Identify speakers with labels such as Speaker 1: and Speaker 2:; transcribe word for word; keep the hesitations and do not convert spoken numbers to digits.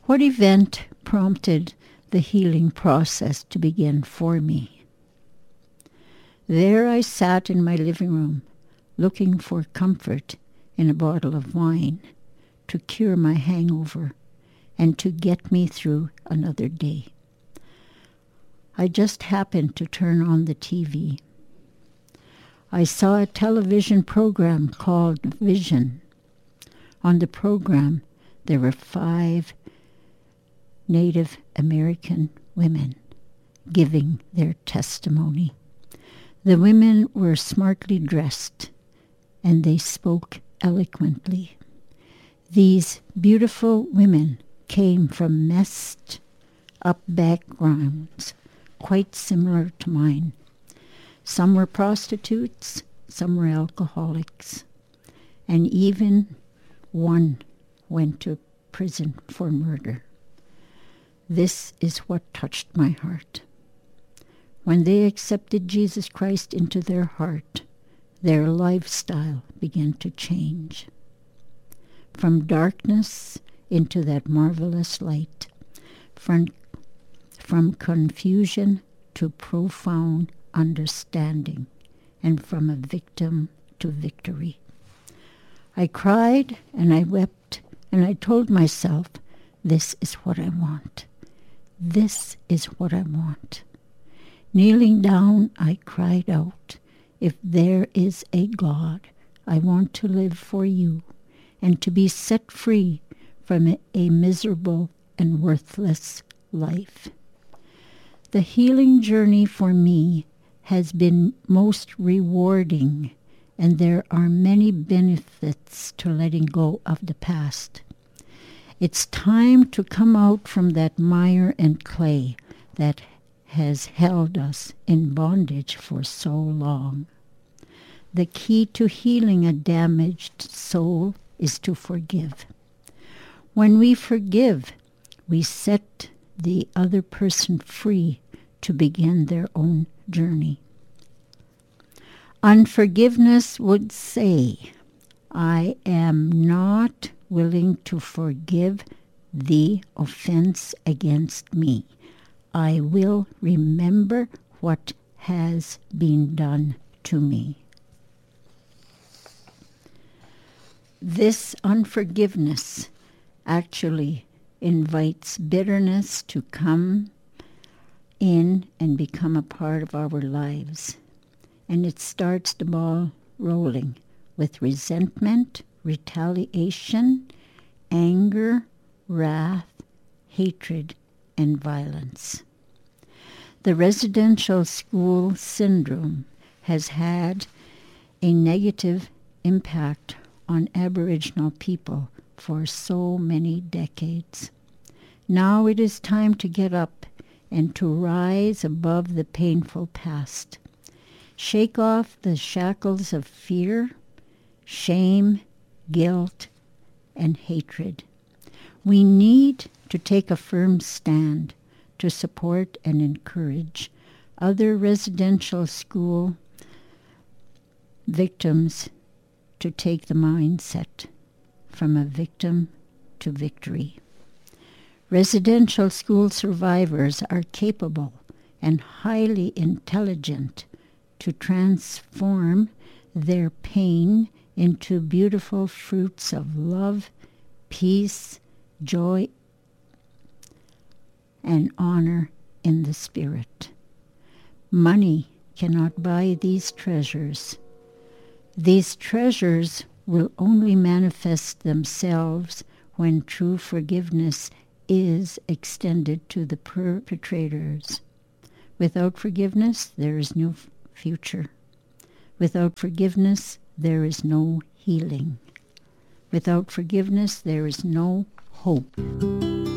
Speaker 1: What event prompted the healing process to begin for me? There I sat in my living room, looking for comfort in a bottle of wine to cure my hangover and to get me through another day. I just happened to turn on the T V. I saw a television program called Vision. On the program, there were five Native American women giving their testimony. The women were smartly dressed, and they spoke eloquently. These beautiful women came from messed up backgrounds, quite similar to mine. Some were prostitutes, some were alcoholics, and even one went to prison for murder. This is what touched my heart. When they accepted Jesus Christ into their heart, their lifestyle began to change. From darkness into that marvelous light, from, from confusion to profound understanding, and from a victim to victory. I cried and I wept and I told myself, this is what I want. This is what I want. Kneeling down, I cried out, if there is a God, I want to live for you and to be set free from a, a miserable and worthless life. The healing journey for me has been most rewarding, and there are many benefits to letting go of the past. It's time to come out from that mire and clay that has held us in bondage for so long. The key to healing a damaged soul is to forgive. When we forgive, we set the other person free to begin their own journey. Unforgiveness would say, I am not willing to forgive the offense against me. I will remember what has been done to me. This unforgiveness actually invites bitterness to come in and become a part of our lives. And it starts the ball rolling with resentment, retaliation, anger, wrath, hatred, and violence. The residential school syndrome has had a negative impact on Aboriginal people for so many decades. Now it is time to get up and to rise above the painful past. Shake off the shackles of fear, shame, guilt, and hatred. We need to take a firm stand to support and encourage other residential school victims to take the mindset from a victim to victory. Residential school survivors are capable and highly intelligent to transform their pain into beautiful fruits of love, peace, joy, and honor in the spirit. Money cannot buy these treasures. These treasures will only manifest themselves when true forgiveness is extended to the perpetrators. Without forgiveness, there is no f- future. Without forgiveness, there is no healing. Without forgiveness, there is no hope.